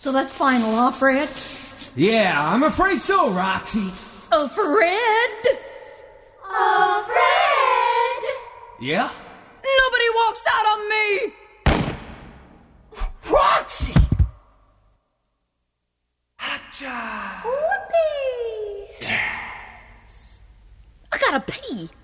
So that's final, huh, Fred? Yeah, I'm afraid so, Roxy. Fred? Fred! Yeah? Nobody walks out on me! Roxy! Hotcha! Whoopee! I gotta pee.